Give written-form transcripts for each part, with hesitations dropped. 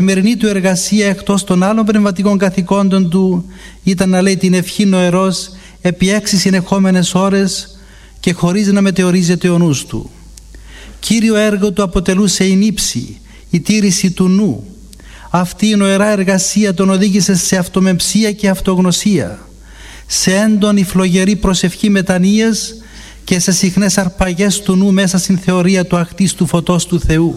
Η σημερινή του εργασία εκτός των άλλων πνευματικών καθηκόντων του ήταν να λέει την ευχή νοερός επί 6 συνεχόμενες ώρες και χωρίς να μετεωρίζεται ο νους του. Κύριο έργο του αποτελούσε η νύψη, η τήρηση του νου. Αυτή η νοερά εργασία τον οδήγησε σε αυτομεμψία και αυτογνωσία, σε έντονη φλογερή προσευχή μετανοίας και σε συχνές αρπαγές του νου μέσα στην θεωρία του αχτίστου φωτός του Θεού.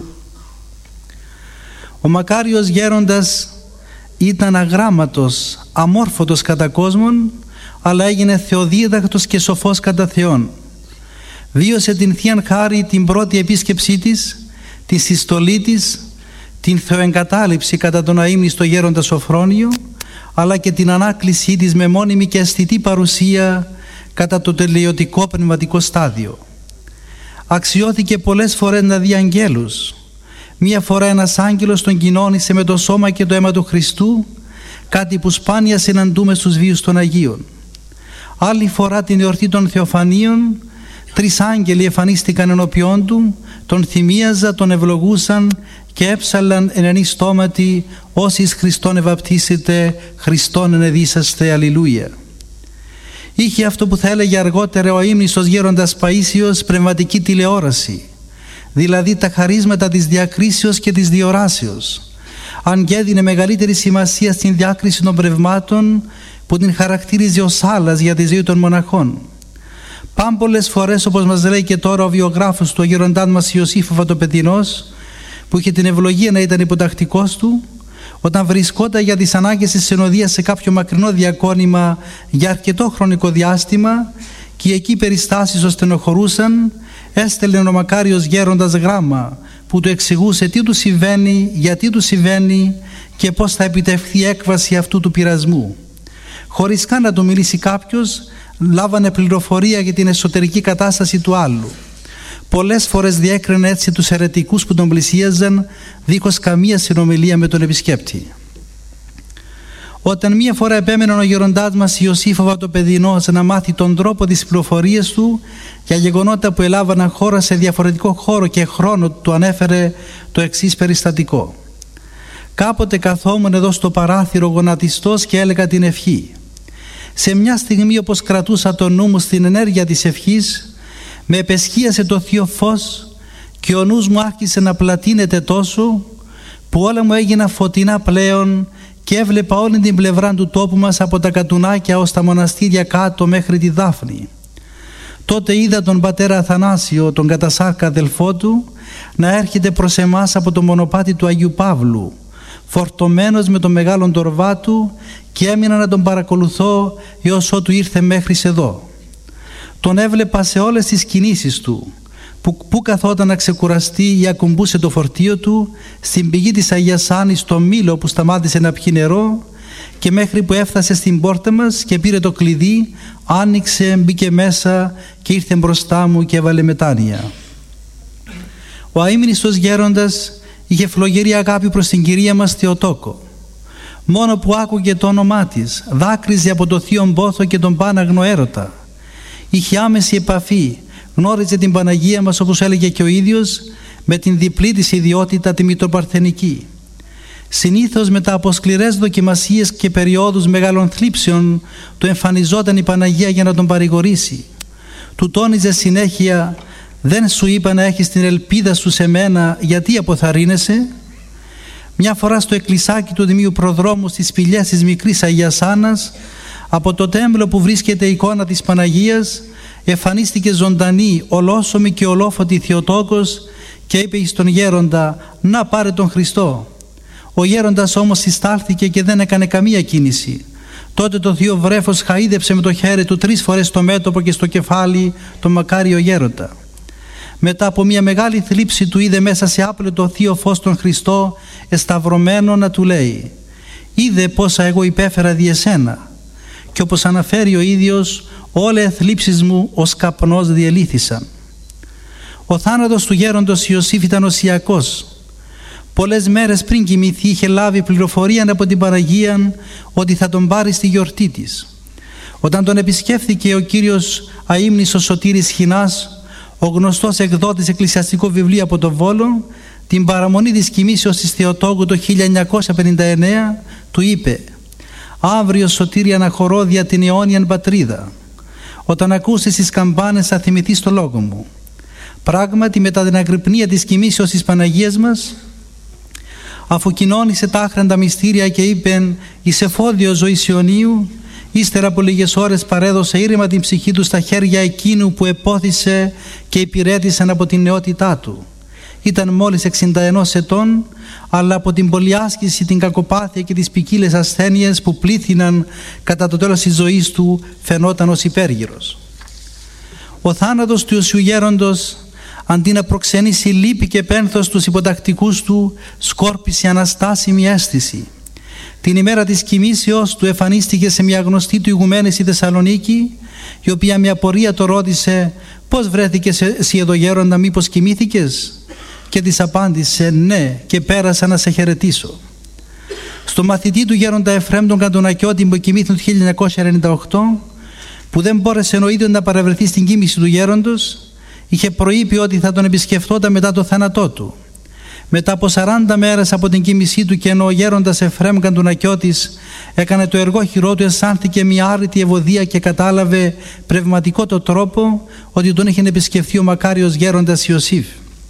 Ο μακάριος γέροντας ήταν αγράμματος, αμόρφωτος κατά κόσμον, αλλά έγινε θεοδίδακτος και σοφός κατά Θεόν. Βίωσε την Θείαν Χάρη την πρώτη επίσκεψή της, τη συστολή της, την θεοεγκατάλειψη κατά τον αείμνηστο γέροντα Σοφρόνιο, αλλά και την ανάκλησή της με μόνιμη και αισθητή παρουσία κατά το τελειωτικό πνευματικό στάδιο. Αξιώθηκε πολλές φορές να δει αγγέλους. Μία φορά ένας άγγελος τον κοινώνησε με το σώμα και το αίμα του Χριστού, κάτι που σπάνια συναντούμε στους βίους των Αγίων. Άλλη φορά την εορτή των Θεοφανίων, 3 άγγελοι εμφανίστηκαν ενώπιόν του, τον θυμίαζαν, τον ευλογούσαν και έψαλαν εν ενή στόματι «Όσοι Χριστόν ευαπτίσετε, Χριστόν ενεδίσαστε, αλληλούια». Είχε αυτό που θα έλεγε αργότερα ο αείμνηστος γέροντας Παΐσιος πνευματική τηλεόραση, δηλαδή τα χαρίσματα της διακρίσεως και της διοράσεως, αν και έδινε μεγαλύτερη σημασία στην διάκριση των πνευμάτων που την χαρακτήριζε ως άλλας για τη ζωή των μοναχών. Πάμπολες φορές, όπως μας λέει και τώρα ο βιογράφος του, ο γέροντάς μας Ιωσήφ ο Βατοπεδινός, που είχε την ευλογία να ήταν υποτακτικός του, όταν βρισκόταν για τις ανάγκες της συνοδείας σε κάποιο μακρινό διακόνημα για αρκετό χρονικό διάστημα και εκεί περιστάσεις ως στενοχωρούσαν, έστελνε ο μακάριος γέροντας γράμμα που του εξηγούσε τι του συμβαίνει, γιατί του συμβαίνει και πώς θα επιτευχθεί η έκβαση αυτού του πειρασμού. Χωρίς καν να του μιλήσει κάποιος, λάβανε πληροφορία για την εσωτερική κατάσταση του άλλου. Πολλές φορές διέκρινε έτσι τους αιρετικούς που τον πλησίαζαν, δίχως καμία συνομιλία με τον επισκέπτη. Όταν μία φορά επέμενε ο γεροντάς μας Ιωσήφ ο Βατοπεδινός να μάθει τον τρόπο της πληροφορίας του για γεγονότα που ελάβαναν χώρα σε διαφορετικό χώρο και χρόνο, του ανέφερε το εξής περιστατικό. Κάποτε καθόμουν εδώ στο παράθυρο γονατιστός και έλεγα την ευχή. Σε μια στιγμή, όπως κρατούσα το νου μου στην ενέργεια της ευχής, με επεσχίασε το θείο φως και ο νους μου άρχισε να πλατείνεται τόσο που όλα μου έγιναν φωτεινά πλέον και έβλεπα όλη την πλευρά του τόπου μας από τα Κατουνάκια ως τα μοναστήρια κάτω μέχρι τη Δάφνη. Τότε είδα τον πατέρα Αθανάσιο, τον κατασάρκα αδελφό του, να έρχεται προς εμάς από το μονοπάτι του Αγίου Παύλου, φορτωμένος με τον μεγάλον τορβά του, και έμεινα να τον παρακολουθώ έως ότου ήρθε μέχρι εδώ. Τον έβλεπα σε όλες τις κινήσεις του, που καθόταν να ξεκουραστεί ή ακουμπούσε το φορτίο του, στην πηγή της Αγίας Άννης στο Μήλο που σταμάτησε να πιει νερό, και μέχρι που έφτασε στην πόρτα μας και πήρε το κλειδί, άνοιξε, μπήκε μέσα και ήρθε μπροστά μου και έβαλε μετάνοια. Ο αείμνηστος γέροντας είχε φλογερή αγάπη προς την Κυρία μας Θεοτόκο. Μόνο που άκουγε το όνομά της, δάκρυζε από το θείο πόθο και τον πάναγνο έρωτα. Είχε άμεση επαφή, γνώριζε την Παναγία μας, όπως έλεγε και ο ίδιος, με την διπλή της ιδιότητα τη μητροπαρθενική. Συνήθως μετά από σκληρές δοκιμασίες και περιόδους μεγάλων θλίψεων του εμφανιζόταν η Παναγία για να τον παρηγορήσει. Του τόνιζε συνέχεια «Δεν σου είπα να έχεις την ελπίδα σου σε μένα, γιατί αποθαρρύνεσαι?» Μια φορά στο εκκλησάκι του Δημίου Προδρόμου στις σπηλιές της μικρής Αγίας Άννας, από το τέμπλο που βρίσκεται η εικόνα της Παναγίας, εμφανίστηκε ζωντανή, ολόσωμη και ολόφωτη Θεοτόκος και είπε εις τον γέροντα «Να πάρε τον Χριστό». Ο γέροντας όμως συστάλθηκε και δεν έκανε καμία κίνηση. Τότε το θείο βρέφος χαΐδεψε με το χέρι του 3 φορές στο μέτωπο και στο κεφάλι τον μακάριο γέροντα. Μετά από μια μεγάλη θλίψη του είδε μέσα σε άπλετο θείο φως τον Χριστό εσταυρωμένο να του λέει «Είδε πόσα εγώ υπέφερα δι' εσένα». Και όπως αναφέρει ο ίδιος, όλες οι θλίψεις μου ως καπνός διελύθησαν. Ο θάνατος του γέροντος Ιωσήφ ήταν οσιακός. Πολλές μέρες πριν κοιμηθεί είχε λάβει πληροφορία από την Παναγία ότι θα τον πάρει στη γιορτή της. Όταν τον επισκέφθηκε ο κύριος αείμνηστος Σωτήρης Χινάς, ο γνωστός εκδότης εκκλησιαστικού βιβλίου από το Βόλο, την παραμονή της κοιμήσεως της Θεοτόκου το 1959, του είπε: «Αύριο, Σωτήρη, αναχωρώ δια την αιώνιαν πατρίδα. Όταν ακούσεις τις καμπάνες θα θυμηθείς το λόγο μου». Πράγματι, μετά την αγρυπνία της κοιμήσεως της Παναγίας μας, αφού κοινώνησε τα άχραντα μυστήρια και είπεν «Εις εφόδιο ζωής Ιωνίου», ύστερα από λίγες ώρες παρέδωσε ήρεμα την ψυχή του στα χέρια εκείνου που επόθησε και υπηρέτησαν από την νεότητά του. Ήταν μόλις 61 ετών, αλλά από την πολυάσκηση, την κακοπάθεια και τις ποικίλες ασθένειες που πλήθυναν κατά το τέλος της ζωής του φαινόταν ως υπέργυρος. Ο θάνατος του Ιωσιού Γέροντος, αντί να προξενήσει λύπη και πένθος στους υποτακτικούς του, σκόρπισε αναστάσιμη αίσθηση. Την ημέρα της κοιμήσεως του εμφανίστηκε σε μια γνωστή του ηγουμένη στη Θεσσαλονίκη, η οποία με απορία το ρώτησε «Πώς βρέθηκες εσύ εδώ, Γέροντα, μήπως κοιμήθηκες?» Και της απάντησε «Ναι, και πέρασα να σε χαιρετήσω». Στο μαθητή του Γέροντα Εφραίμ τον Καντονακιώτη που κοιμήθηκε το 1998, που δεν μπόρεσε ο ίδιος να παρευρεθεί στην κοίμηση του Γέροντος, είχε προείπει ότι θα τον επισκεφτόταν μετά το θάνατό του. Μετά από 40 μέρες από την κοίμησή του, και ενώ ο Γέροντας Εφραίμ Καντονακιώτης έκανε το εργόχειρό του, αισθάνθηκε μια άρρητη ευωδία και κατάλαβε πνευματικό το τρόπο ότι τον είχε επισκεφθεί ο μακάριος Γέροντας Ιωσήφ.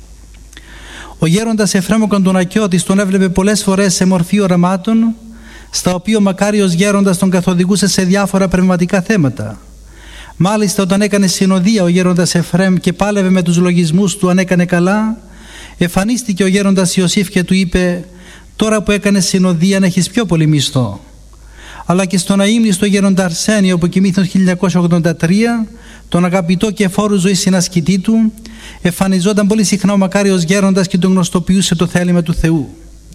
Ο Γέροντας Εφραίμ Καντονακιώτης τον έβλεπε πολλές φορές σε μορφή οραμάτων, στα οποία ο μακάριος Γέροντας τον καθοδηγούσε σε διάφορα πνευματικά θέματα. Μάλιστα, όταν έκανε συνοδεία ο Γέροντας Εφραίμ και πάλευε με τους λογισμούς του αν έκανε καλά, εμφανίστηκε ο Γέροντας Ιωσήφ και του είπε «Τώρα που έκανες συνοδεία να έχεις πιο πολύ μισθό». Αλλά και στον αείμνηστο Γέροντα Αρσένιο που κοιμήθηκε το 1983, τον αγαπητό και φόρου ζωής συνασκητή του, εμφανιζόταν πολύ συχνά ο μακάριος Γέροντας και τον γνωστοποιούσε το θέλημα του Θεού.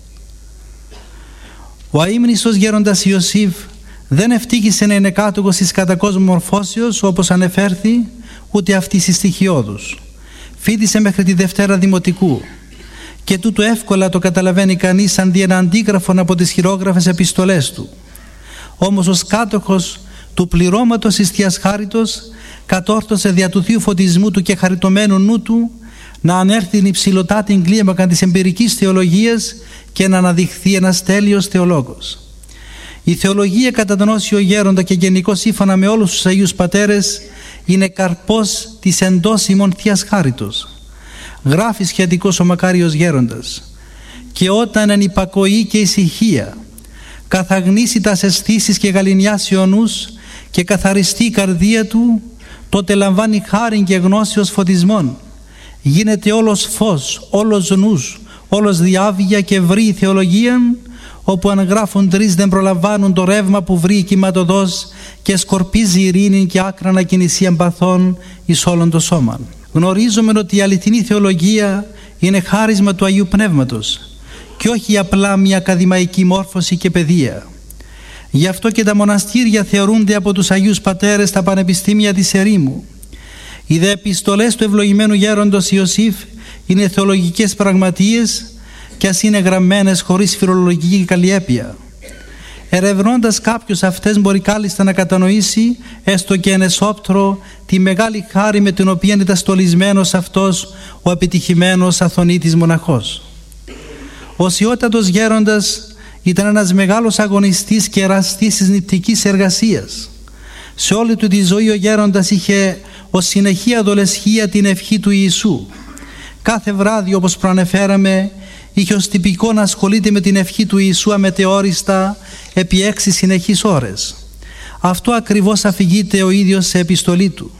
Ο αείμνηστος Γέροντας Ιωσήφ δεν ευτύχησε να είναι κάτοχος της κατακόσμου μορφώσεως όπως ανεφέρθη, ούτε αυτής της στοιχειώδους. Φοιτησε μέχρι τη Δευτέρα Δημοτικού και τούτο εύκολα το καταλαβαίνει κανείς σαν δι' ένα αντίγραφο από τις χειρόγραφες επιστολές του. Όμως ως κάτοχος του πληρώματος της Θείας Χάριτος κατόρθωσε δια του Θείου φωτισμού του και χαριτωμένου νου του να ανέρθει υψηλωτά την κλίμακα της εμπειρικής θεολογίας και να αναδειχθεί ένας τέλειος θεολόγος. Η θεολογία κατά τον Όσιο Γέροντα και γενικώς σύμφωνα με όλους τους Αγίους Πατέρες είναι καρπός της εντός ημών Θείας Χάριτος. Γράφει σχετικός ο μακάριος Γέροντας «Και όταν εν υπακοή και ησυχία καθαγνήσει τας αισθήσεις και γαληνιάσει ο νους και καθαριστεί η καρδία του, τότε λαμβάνει χάριν και γνώση ως φωτισμόν. Γίνεται όλος φως, όλος νους, όλος διάβγεια και βρει η θεολογία, όπου αν γράφουν τρεις δεν προλαμβάνουν το ρεύμα που βρει κυματοδός και σκορπίζει ειρήνη και άκρανα κινησία παθών εις όλον το σώμα». Γνωρίζουμε ότι η αληθινή θεολογία είναι χάρισμα του Αγίου Πνεύματος και όχι απλά μια ακαδημαϊκή μόρφωση και παιδεία. Γι' αυτό και τα μοναστήρια θεωρούνται από τους Αγίους Πατέρες τα πανεπιστήμια της ερήμου. Οι δε επιστολές του ευλογημένου Γέροντος Ιωσήφ είναι θεολογικές πραγματείες και ας είναι γραμμένες χωρίς φιλολογική καλλιέπεια. Ερευνώντας κάποιος αυτές μπορεί κάλλιστα να κατανοήσει, έστω και εν εσώπτρο, τη μεγάλη χάρη με την οποία ήταν στολισμένος αυτός ο επιτυχημένος αθωνίτης μοναχός. Ο Σιώτατος Γέροντας ήταν ένας μεγάλος αγωνιστής και εραστής της νηπτικής εργασίας. Σε όλη του τη ζωή ο Γέροντας είχε ως συνεχή αδολεσχία την ευχή του Ιησού. Κάθε βράδυ, όπως προανεφέραμε, είχε ως τυπικό να ασχολείται με την ευχή του Ιησού αμετεόριστα επί 6 συνεχείς ώρες. Αυτό ακριβώς αφηγείται ο ίδιος σε επιστολή του.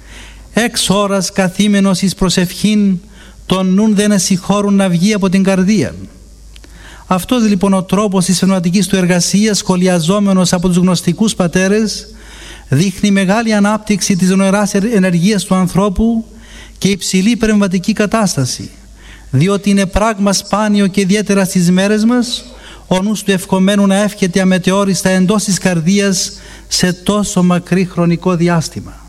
6 ώρας καθήμενος εις προσευχήν, τον νουν δεν εσυχώρουν να βγει από την καρδία. Αυτός λοιπόν ο τρόπος της πνευματικής του εργασίας, σχολιαζόμενος από τους γνωστικούς πατέρες, δείχνει μεγάλη ανάπτυξη της νοεράς ενεργείας του ανθρώπου και υψηλή πνευματική κατάσταση, διότι είναι πράγμα σπάνιο και ιδιαίτερα στις μέρες μας ο νους του ευκομένου να εύχεται αμετεόριστα εντός της καρδίας σε τόσο μακρύ χρονικό διάστημα.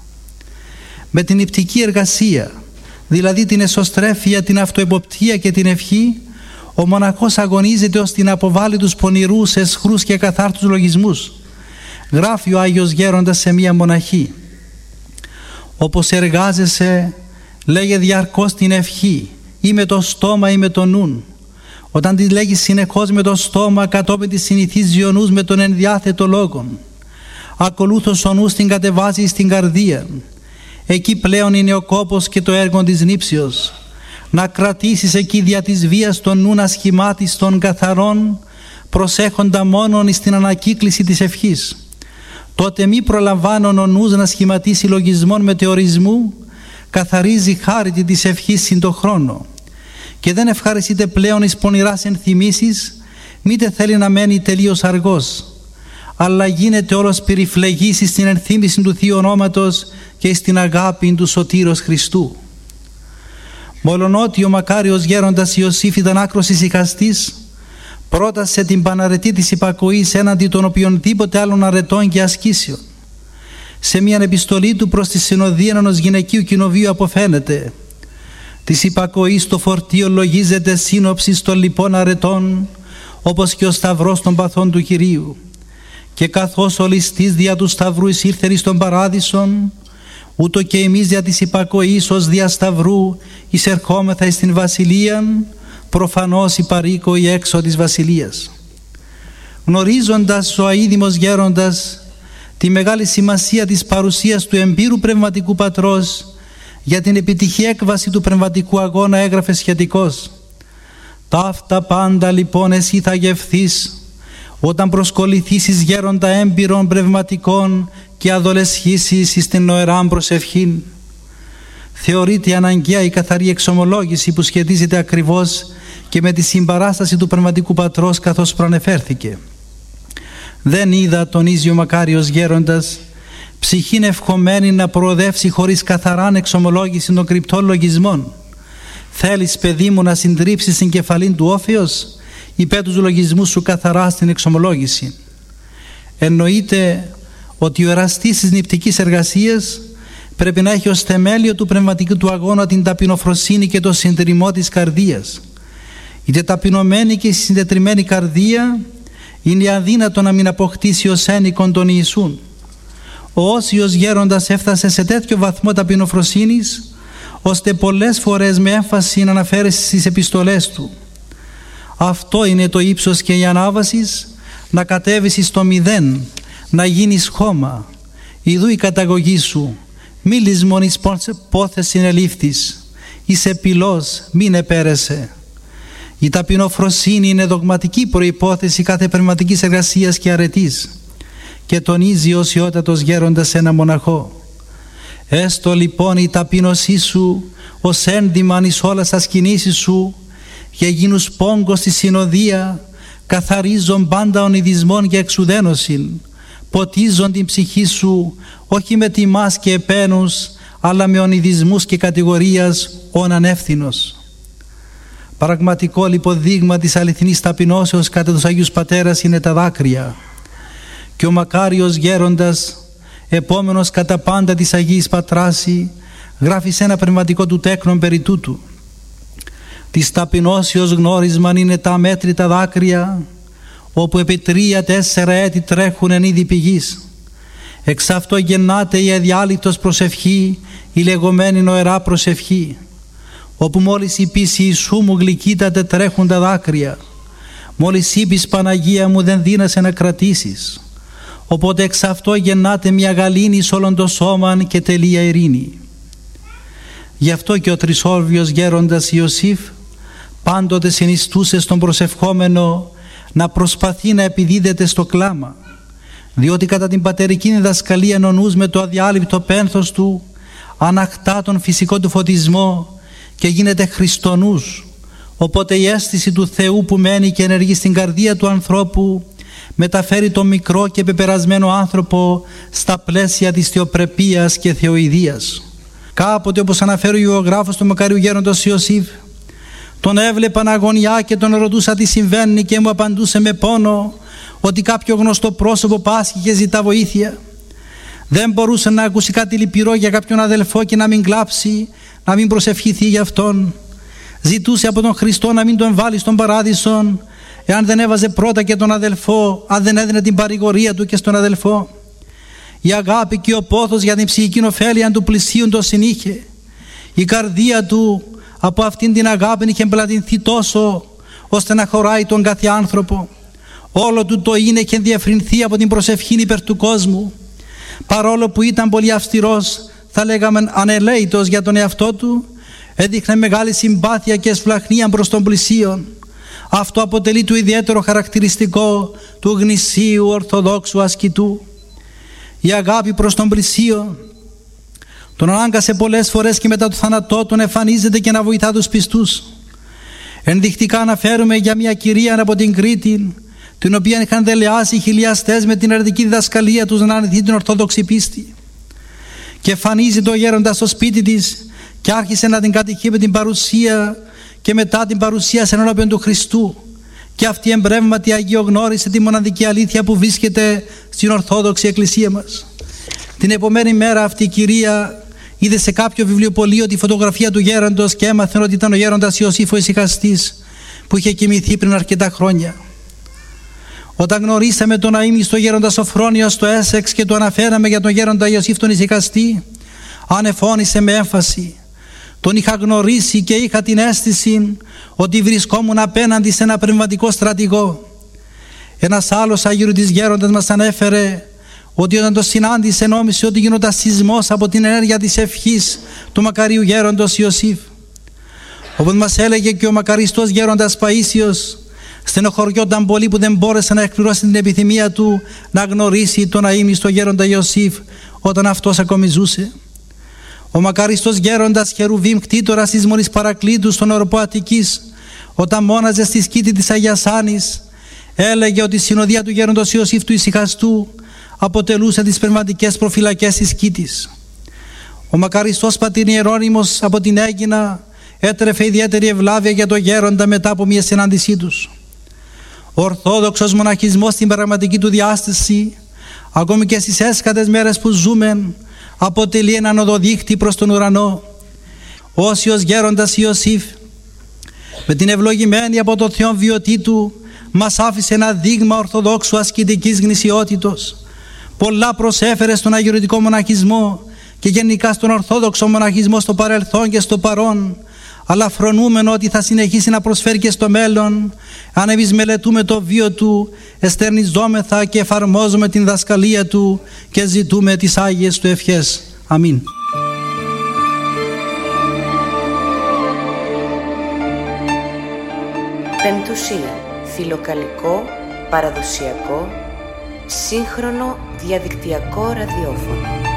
Με την νηπτική εργασία, δηλαδή την εσωστρέφεια, την αυτοεποπτεία και την ευχή, ο μοναχός αγωνίζεται ώστε να αποβάλει τους πονηρούς, αισχρούς και καθάρτους λογισμούς. Γράφει ο Άγιος Γέροντας σε μία μοναχή: «Όπως εργάζεσαι, λέγε διαρκώς την ευχή ή με το στόμα ή με το νουν. Όταν τη λέγει συνεχώς με το στόμα, κατόπιν τη συνηθίζει ο νους με τον ενδιάθετο λόγον. Ακολούθως ο νους την κατεβάζει στην καρδία. Εκεί πλέον είναι ο κόπος και το έργο της νήψεως. Να κρατήσεις εκεί δια της βίας τον νουν ασχημάτιστον καθαρών, προσέχοντα μόνον στην ανακύκληση της ευχής. Τότε μη προλαμβάνον ο νους να σχηματίσει λογισμών μετεωρισμού, καθαρίζει χάρητη της ευχής συν το χρόνο. Και δεν ευχαριστείται πλέον εις πονηράς ενθυμίσεις, μήτε θέλει να μένει τελείως αργός, αλλά γίνεται όλος περιφλεγής στην ενθύμηση του Θείου Ονόματος και στην αγάπη του Σωτήρος Χριστού. Μολονότι ο μακάριος γέροντας Ιωσήφ ήταν άκρος ησυχαστής, πρότασε την παναρετή της υπακοής έναντι των οποιονδήποτε άλλων αρετών και ασκήσεων. Σε μια επιστολή του προς τη συνοδεία ενός γυναικείου κοινοβίου αποφαίνεται: της υπακοής το φορτίο λογίζεται σύνοψης των λοιπών αρετών, όπως και ο σταυρός των παθών του Κυρίου. Και καθώς ο ληστής δια του σταυρού εισήλθε εις τον παράδεισον, ούτω και εμείς δια της υπακοής ως δια σταυρού εισερχόμεθα εις την βασιλείαν, προφανώς υπαροίκοοι έξω της βασιλείας. Γνωρίζοντας ο αείδημος γέροντας τη μεγάλη σημασία της παρουσίας του εμπειρού πνευματικού πατρός για την επιτυχή έκβαση του πνευματικού αγώνα, έγραφε σχετικώς: «Ταύτα πάντα λοιπόν εσύ θα γευθείς όταν προσκοληθήσεις γέροντα έμπειρων πνευματικών και αδολεσχήσεις εις την νοεράν προσευχήν». Θεωρείται αναγκαία η καθαρή εξομολόγηση που σχετίζεται ακριβώς και με τη συμπαράσταση του πνευματικού πατρός, καθώς προανεφέρθηκε. Δεν είδα, τονίζει ο μακάριος γέροντας, ψυχήν ευχομένη να προοδεύσει χωρίς καθαράν εξομολόγηση των κρυπτών λογισμών. Θέλεις, παιδί μου, να συντρίψεις την κεφαλήν του όφεως, υπέ τους λογισμούς σου καθαρά στην εξομολόγηση. Εννοείται ότι ο εραστής της νηπτικής εργασίας πρέπει να έχει ως θεμέλιο του πνευματικού του αγώνα την ταπεινοφροσύνη και το συντηρημό της καρδίας. Η ταπεινωμένη και συντετριμμένη καρδία είναι αδύνατο να μην αποκτήσει ως ένικον τον Ιησούν. Ο Όσιος γέροντας έφτασε σε τέτοιο βαθμό ταπεινοφροσύνης, ώστε πολλές φορές με έμφαση να αναφέρει στις επιστολές του. Αυτό είναι το ύψος και η ανάβαση, να κατέβεις στο μηδέν, να γίνεις χώμα. Ιδού η καταγωγή σου, μη λησμονείς πόθες συνελήφθης, είσαι πυλός, μην επέρεσε. Η ταπεινοφροσύνη είναι δογματική προϋπόθεση κάθε πνευματικής εργασίας και αρετής, και τονίζει ο οσιότατος γέροντας ένα μοναχό. Έστω λοιπόν η ταπείνωσή σου ως ένδυμαν εις όλας τας κινήσεις σου, και γίνους πόγκος στη συνοδεία, καθαρίζον πάντα ονειδισμών και εξουδένωσιν, ποτίζον την ψυχή σου όχι με τιμάς και επένους, αλλά με ονειδισμούς και κατηγορίας ον ανεύθυνος. Πραγματικό λοιπόν δείγμα της αληθινής ταπεινώσεως κατά τους Αγίους Πατέρας είναι τα δάκρυα, και ο μακάριος γέροντας, επόμενος κατά πάντα της Αγίης Πατράση, γράφει σε ένα πνευματικό του τέκνον περί τούτου: «Της ταπεινώσεως γνώρισμαν είναι τα αμέτρητα δάκρυα, όπου επί 3-4 έτη τρέχουν εν είδη πηγής. Εξ αυτό γεννάται η αδιάλειπτος προσευχή, η λεγόμενη νοερά προσευχή, όπου μόλις είπεις Ιησού μου γλυκύτατε τρέχουν τα δάκρυα, μόλις είπεις Παναγία μου δεν δύνασαι να κρατήσεις. Οπότε εξ αυτό γεννάται μια γαλήνη σ' όλον το σώμαν και τελεία ειρήνη». Γι' αυτό και ο τρισόρβιος γέροντας Ιωσήφ πάντοτε συνιστούσε στον προσευχόμενο να προσπαθεί να επιδίδεται στο κλάμα, διότι κατά την πατερική διδασκαλία ο νους με το αδιάλειπτο πένθος του ανακτά τον φυσικό του φωτισμό και γίνεται χριστονούς, οπότε η αίσθηση του Θεού που μένει και ενεργεί στην καρδία του ανθρώπου μεταφέρει τον μικρό και πεπερασμένο άνθρωπο στα πλαίσια της θεοπρεπίας και θεοειδίας. Κάποτε, όπως αναφέρει ο γεωγράφος του μακάριου γέροντος Ιωσήφ, τον έβλεπα να αγωνιά και τον ρωτούσα τι συμβαίνει και μου απαντούσε με πόνο ότι κάποιο γνωστό πρόσωπο πάσχει και ζητά βοήθεια. Δεν μπορούσε να ακούσει κάτι λυπηρό για κάποιον αδελφό και να μην κλάψει, να μην προσευχηθεί για αυτόν. Ζητούσε από τον Χριστό να μην τον βάλει στον παράδεισο, εάν δεν έβαζε πρώτα και τον αδελφό, αν δεν έδινε την παρηγορία του και στον αδελφό. Η αγάπη και ο πόθος για την ψυχική ωφέλεια του πλησίον τον συνήχε. Η καρδία του από αυτήν την αγάπη είχε εμπλατυνθεί τόσο ώστε να χωράει τον κάθε άνθρωπο. Όλο του το είναι είχε διευρυνθεί από την προσευχή υπέρ του κόσμου. Παρόλο που ήταν πολύ αυστηρός, θα λέγαμε ανελαίητος για τον εαυτό του, έδειχνε μεγάλη συμπάθεια και εσφλαχνία προς τον πλησίον. Αυτό αποτελεί το ιδιαίτερο χαρακτηριστικό του γνησίου ορθοδόξου ασκητού. Η αγάπη προς τον πλησίον τον ανάγκασε πολλές φορές και μετά το θάνατό του εμφανίζεται και να βοηθά τους πιστούς. Ενδεικτικά αναφέρουμε για μια κυρία από την Κρήτη, την οποία είχαν δελεάσει οι χιλιαστές με την αιρετική διδασκαλία τους να αναδειχθεί την ορθόδοξη πίστη. Και εμφανίζει το γέροντα στο σπίτι της και άρχισε να την κατηχεί με την παρουσία και μετά την παρουσίασε ενώπιον του Χριστού. Και αυτή εμπρεύματι αγιογνώρισε τη μοναδική αλήθεια που βρίσκεται στην Ορθόδοξη Εκκλησία μας. Την επομένη μέρα αυτή η κυρία είδε σε κάποιο βιβλιοπωλείο τη φωτογραφία του γέροντος και έμαθε ότι ήταν ο γέροντας Ιωσήφ ο Ησυχαστής που είχε κοιμηθεί πριν αρκετά χρόνια. Όταν γνωρίσαμε τον αείμνηστο γέροντα Σοφρόνιο στο Έσεξ και του αναφέραμε για τον γέροντα Ιωσήφ τον Ησυχαστή, ανεφώνησε με έμφαση. Τον είχα γνωρίσει και είχα την αίσθηση ότι βρισκόμουν απέναντι σε ένα πνευματικό στρατηγό. Ένας άλλος αγιορτής γέροντας μας ανέφερε ότι όταν το συνάντησε νόμισε ότι γινόταν σεισμός από την ενέργεια της ευχής του μακαρίου γέροντος Ιωσήφ. Όπως μας έλεγε και ο μακαριστός γέροντας Παΐσιος, στενοχωριόταν πολύ που δεν μπόρεσε να εκπληρώσει την επιθυμία του να γνωρίσει τον αείμνηστο γέροντα Ιωσήφ όταν αυτός ακόμη ζούσε. Ο μακαριστός γέροντας Χερουβίμ, κτήτορας της Μονής Παρακλήτου στον οροπό Αττικής, όταν μόναζε στη σκήτη της Αγίας Άνης, έλεγε ότι η συνοδεία του γέροντος Ιωσήφ του Ησυχαστού αποτελούσε τις πνευματικές προφυλακές της σκήτης. Ο μακαριστός πατήρ Ιερώνυμος από την Αίγινα έτρεφε ιδιαίτερη ευλάβεια για τον γέροντα μετά από μια συνάντησή τους. Ο Ορθόδοξος μοναχισμός στην πραγματική του διάσταση, ακόμη και στις έσκατες μέρες που ζούμε, αποτελεί έναν οδοδείχτη προς τον ουρανό. Ο όσιος γέροντας Ιωσήφ, με την ευλογημένη από το Θεό βιωτή του, μας άφησε ένα δείγμα ορθοδόξου ασκητικής γνησιότητος. Πολλά προσέφερε στον αγιορητικό μοναχισμό και γενικά στον ορθόδοξο μοναχισμό στο παρελθόν και στο παρόν, αλλά φρονούμενο ότι θα συνεχίσει να προσφέρει και στο μέλλον, αν εμείς μελετούμε το βίο του, εστερνιζόμεθα και εφαρμόζουμε την δασκαλία του και ζητούμε τις Άγιες του ευχές. Αμήν. Πεμπτουσία. Φιλοκαλικό, παραδοσιακό, σύγχρονο διαδικτυακό ραδιόφωνο.